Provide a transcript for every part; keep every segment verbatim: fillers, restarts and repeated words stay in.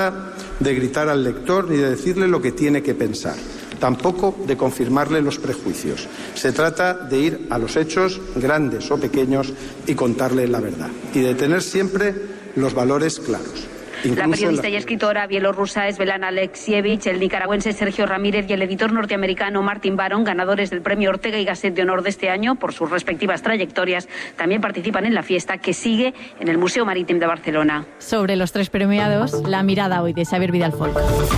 trata de gritar al lector ni de decirle lo que tiene que pensar, tampoco de confirmarle los prejuicios. Se trata de ir a los hechos, grandes o pequeños, y contarle la verdad, y de tener siempre los valores claros. Incluso la periodista la... y escritora bielorrusa Svetlana Alexievich, el nicaragüense Sergio Ramírez y el editor norteamericano Martin Baron, ganadores del premio Ortega y Gasset de Honor de este año por sus respectivas trayectorias, también participan en la fiesta que sigue en el Museo Marítim de Barcelona. Sobre los tres premiados, la mirada hoy de Xavier Vidal-Folk.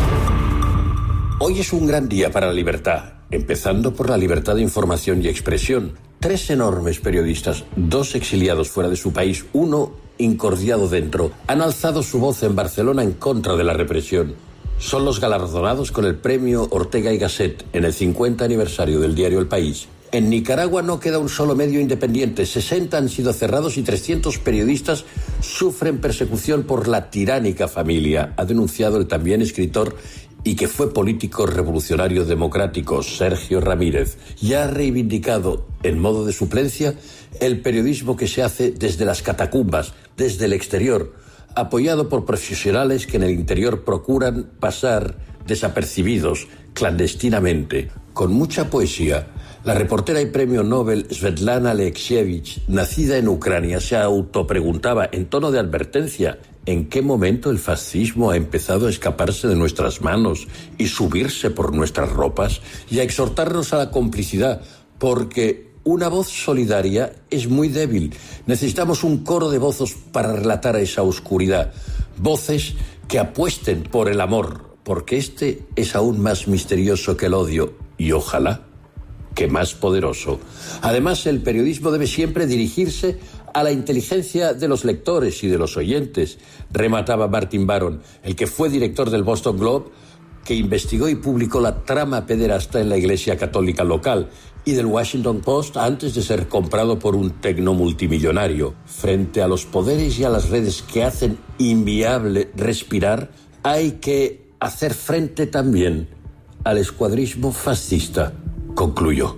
Hoy es un gran día para la libertad, empezando por la libertad de información y expresión. Tres enormes periodistas, dos exiliados fuera de su país, uno incordiado dentro, han alzado su voz en Barcelona en contra de la represión. Son los galardonados con el premio Ortega y Gasset en el cincuenta aniversario del diario El País. En Nicaragua no queda un solo medio independiente, sesenta han sido cerrados y trescientos periodistas sufren persecución por la tiránica familia, ha denunciado el también escritor y que fue político revolucionario democrático Sergio Ramírez, y ha reivindicado, en modo de suplencia, el periodismo que se hace desde las catacumbas, desde el exterior, apoyado por profesionales que en el interior procuran pasar desapercibidos, clandestinamente. Con mucha poesía, la reportera y premio Nobel Svetlana Alexievich, nacida en Ucrania, se autopreguntaba en tono de advertencia: ¿en qué momento el fascismo ha empezado a escaparse de nuestras manos y subirse por nuestras ropas? Y a exhortarnos a la complicidad, porque una voz solidaria es muy débil. Necesitamos un coro de voces para relatar a esa oscuridad. Voces que apuesten por el amor, porque este es aún más misterioso que el odio y ojalá que más poderoso. Además, el periodismo debe siempre dirigirse a la inteligencia de los lectores y de los oyentes, remataba Martin Baron, el que fue director del Boston Globe, que investigó y publicó la trama pederasta en la Iglesia Católica local, y del Washington Post antes de ser comprado por un tecnomultimillonario. Frente a los poderes y a las redes que hacen inviable respirar, hay que hacer frente también al escuadrismo fascista, concluyó.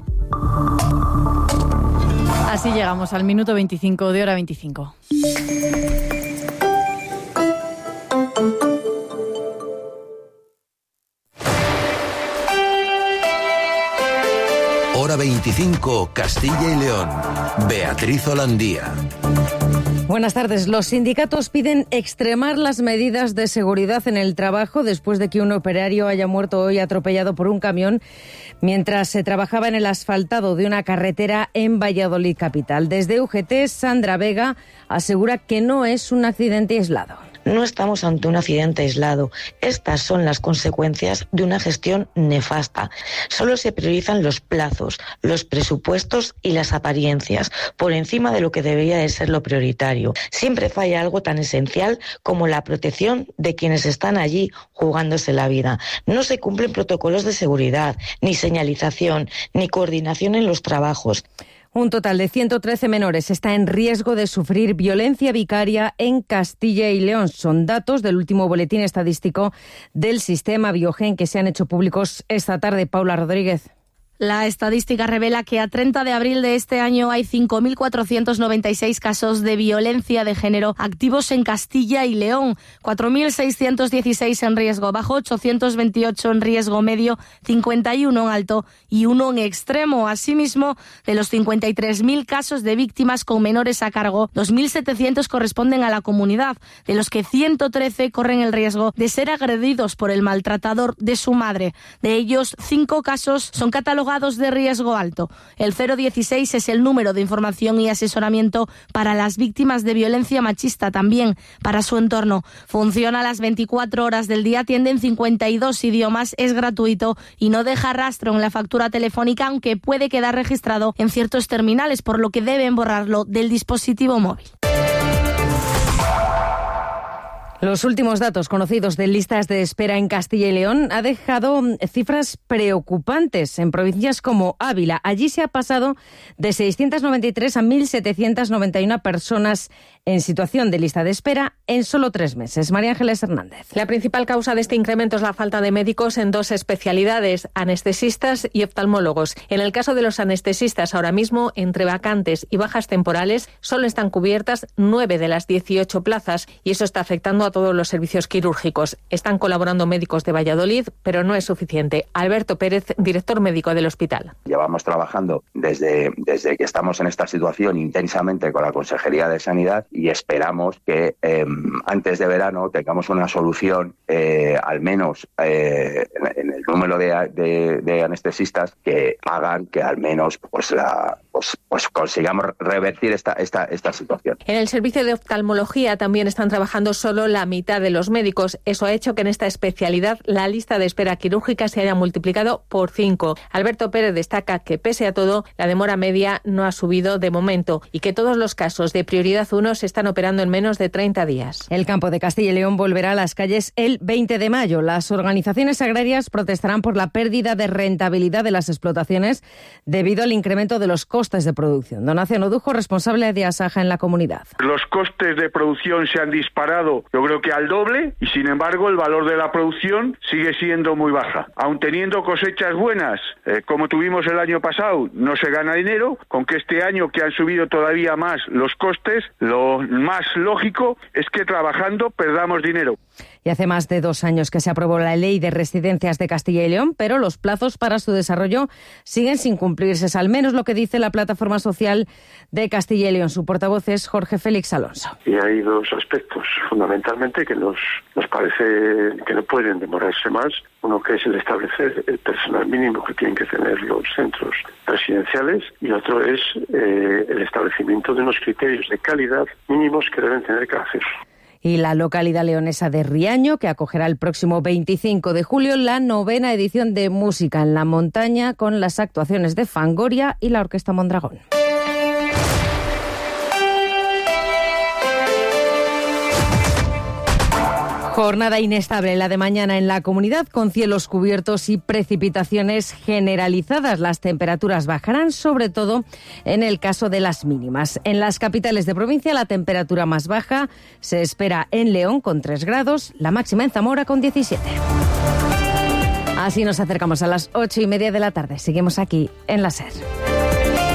Así llegamos al minuto veinticinco de hora veinticinco. Hora veinticinco, Castilla y León. Beatriz Holandía. Buenas tardes. Los sindicatos piden extremar las medidas de seguridad en el trabajo después de que un operario haya muerto hoy atropellado por un camión mientras se trabajaba en el asfaltado de una carretera en Valladolid capital. Desde U G T, Sandra Vega asegura que no es un accidente aislado. No estamos ante un accidente aislado. Estas son las consecuencias de una gestión nefasta. Solo se priorizan los plazos, los presupuestos y las apariencias por encima de lo que debería de ser lo prioritario. Siempre falla algo tan esencial como la protección de quienes están allí jugándose la vida. No se cumplen protocolos de seguridad, ni señalización, ni coordinación en los trabajos. Un total de ciento trece menores está en riesgo de sufrir violencia vicaria en Castilla y León. Son datos del último boletín estadístico del sistema Biogen que se han hecho públicos esta tarde. Paula Rodríguez. La estadística revela que a treinta de abril de este año hay cinco mil cuatrocientos noventa y seis casos de violencia de género activos en Castilla y León, cuatro mil seiscientos dieciséis en riesgo bajo, ochocientos veintiocho en riesgo medio, cincuenta y uno en alto y uno en extremo. Asimismo, de los cincuenta y tres mil casos de víctimas con menores a cargo, dos mil setecientos corresponden a la comunidad, de los que ciento trece corren el riesgo de ser agredidos por el maltratador de su madre. De ellos, cinco casos son catalogados de riesgo alto. El cero dieciséis es el número de información y asesoramiento para las víctimas de violencia machista, también para su entorno. Funciona las veinticuatro horas del día, atiende en cincuenta y dos idiomas, es gratuito y no deja rastro en la factura telefónica, aunque puede quedar registrado en ciertos terminales, por lo que deben borrarlo del dispositivo móvil. Los últimos datos conocidos de listas de espera en Castilla y León ha dejado cifras preocupantes en provincias como Ávila. Allí se ha pasado de seiscientos noventa y tres a mil setecientos noventa y uno personas en situación de lista de espera en solo tres meses. María Ángeles Hernández. La principal causa de este incremento es la falta de médicos en dos especialidades, anestesistas y oftalmólogos. En el caso de los anestesistas, ahora mismo, entre vacantes y bajas temporales, solo están cubiertas nueve de las dieciocho plazas y eso está afectando a todos los servicios quirúrgicos. Están colaborando médicos de Valladolid, pero no es suficiente. Alberto Pérez, director médico del hospital. Llevamos trabajando desde, desde que estamos en esta situación intensamente con la Consejería de Sanidad y esperamos que eh, antes de verano tengamos una solución, eh, al menos eh, en, en el número de, de, de anestesistas, que hagan que al menos pues, la, pues, pues consigamos revertir esta, esta, esta situación. En el servicio de oftalmología también están trabajando solo la mitad de los médicos. Eso ha hecho que en esta especialidad la lista de espera quirúrgica se haya multiplicado por cinco. Alberto Pérez destaca que, pese a todo, la demora media no ha subido de momento y que todos los casos de prioridad uno se están operando en menos de treinta días. El campo de Castilla y León volverá a las calles el veinte de mayo. Las organizaciones agrarias protestarán por la pérdida de rentabilidad de las explotaciones debido al incremento de los costes de producción. Donación Odujo, responsable de Asaja en la comunidad. Los costes de producción se han disparado, yo creo que al doble, y sin embargo el valor de la producción sigue siendo muy baja. Aun teniendo cosechas buenas, eh, como tuvimos el año pasado, no se gana dinero. Con que este año, que han subido todavía más los costes, lo más lógico es que trabajando perdamos dinero. Y hace más de dos años que se aprobó la Ley de Residencias de Castilla y León, pero los plazos para su desarrollo siguen sin cumplirse. Es al menos lo que dice la Plataforma Social de Castilla y León. Su portavoz es Jorge Félix Alonso. Y hay dos aspectos, fundamentalmente, que nos, nos parece que no pueden demorarse más. Uno, que es el establecer el personal mínimo que tienen que tener los centros residenciales, y otro es eh, el establecimiento de unos criterios de calidad mínimos que deben tener cada centro. Y la localidad leonesa de Riaño, que acogerá el próximo veinticinco de julio la novena edición de Música en la Montaña, con las actuaciones de Fangoria y la Orquesta Mondragón. Jornada inestable la de mañana en la comunidad, con cielos cubiertos y precipitaciones generalizadas. Las temperaturas bajarán, sobre todo en el caso de las mínimas. En las capitales de provincia, la temperatura más baja se espera en León con tres grados, la máxima en Zamora con diecisiete. Así nos acercamos a las ocho y media de la tarde. Seguimos aquí en la SER.